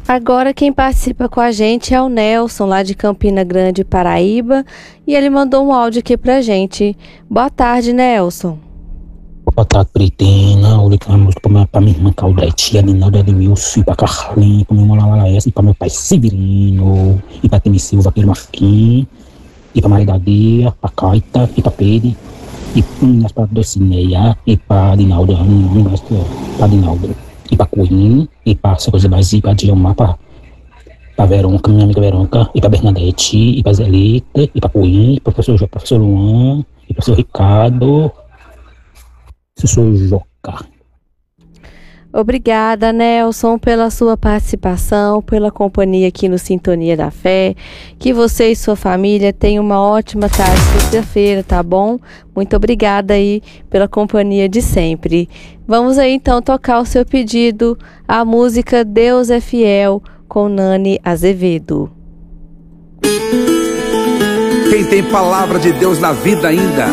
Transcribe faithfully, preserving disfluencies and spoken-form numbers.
Agora quem participa com a gente é o Nelson, lá de Campina Grande, Paraíba, e ele mandou um áudio aqui pra gente. Boa tarde, Nelson. Boa tarde, Britina. Olha uma música pra minha, pra minha irmã Claudete, a Ninalda Edmilson, e pra Carlinhos, pra minha irmã Lalaes, e pra meu pai Severino, e pra Temi Silva, Pedro Marquinhos, e pra Maria da Dia, pra Caita, e pra Pedro, e hum, pra Docineia, e pra Dinalda, hum, hum, pra Dinalda, e pra Coim, e pra Socorro Base, e pra Dilma, pra, pra Verônica, minha amiga Verônica, e pra Bernadette, e pra Zelita, e pra Coim, e pro professor, professor Luan, e professor Ricardo, professor Joca. Obrigada, Nelson, pela sua participação, pela companhia aqui no Sintonia da Fé. Que você e sua família tenham uma ótima tarde de sexta-feira, tá bom? Muito obrigada aí pela companhia de sempre. Vamos aí então tocar o seu pedido, a música Deus é Fiel, com Nani Azevedo. Quem tem palavra de Deus na vida ainda